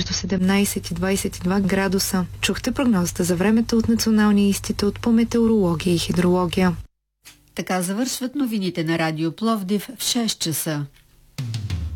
между 17 и 22 градуса. Чухте прогнозата за времето от Националния институт по метеорология и хидрология. Така завършват новините на Радио Пловдив в 6 часа.